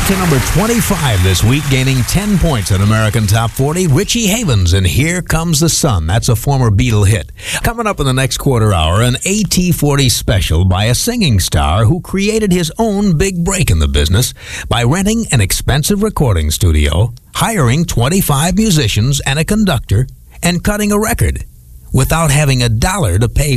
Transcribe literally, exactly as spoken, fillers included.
to number twenty-five this week, gaining ten points in American Top forty. Richie Havens and Here Comes the Sun. That's a former Beatle hit. Coming up in the next quarter hour, an A T forty special by a singing star who created his own big break in the business by renting an expensive recording studio, hiring twenty-five musicians and a conductor, and cutting a record without having a dollar to pay